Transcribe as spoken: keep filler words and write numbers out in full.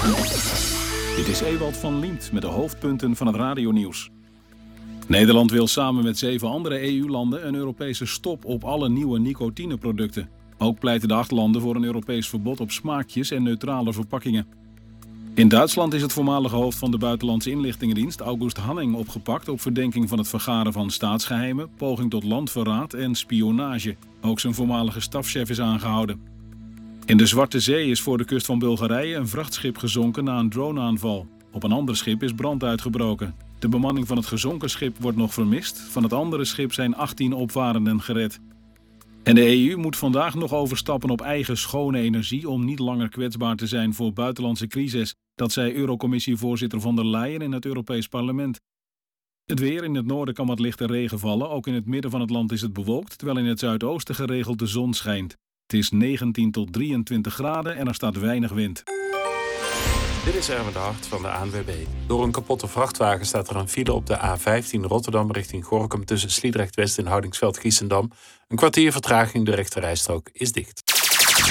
Dit is Ewald van Liemt met de hoofdpunten van het radionieuws. Nederland wil samen met zeven andere E U-landen een Europese stop op alle nieuwe nicotineproducten. Ook pleiten de acht landen voor een Europees verbod op smaakjes en neutrale verpakkingen. In Duitsland is het voormalige hoofd van de Buitenlandse Inlichtingendienst, August Hanning, opgepakt op verdenking van het vergaren van staatsgeheimen, poging tot landverraad en spionage. Ook zijn voormalige stafchef is aangehouden. In de Zwarte Zee is voor de kust van Bulgarije een vrachtschip gezonken na een droneaanval. Op een ander schip is brand uitgebroken. De bemanning van het gezonken schip wordt nog vermist. Van het andere schip zijn achttien opvarenden gered. En de E U moet vandaag nog overstappen op eigen schone energie om niet langer kwetsbaar te zijn voor buitenlandse crises. Dat zei Eurocommissie-voorzitter von der Leyen in het Europees Parlement. Het weer: in het noorden kan wat lichte regen vallen. Ook in het midden van het land is het bewolkt, terwijl in het zuidoosten geregeld de zon schijnt. Het is negentien tot drieëntwintig graden en er staat weinig wind. Dit is Erwin de Hart van de A N W B. Door een kapotte vrachtwagen staat er een file op de A vijftien Rotterdam richting Gorinchem tussen Sliedrecht West en Houdingsveld-Giessendam. Een kwartier vertraging, de rechterrijstrook is dicht.